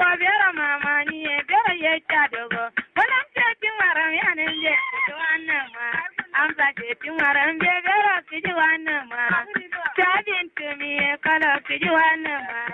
bera mama ni bera ye chadogo balam cheti maram yanen je tuwana ma amsa cheti maram je bera kijuwana ma chabin tumi kala kijuwana ma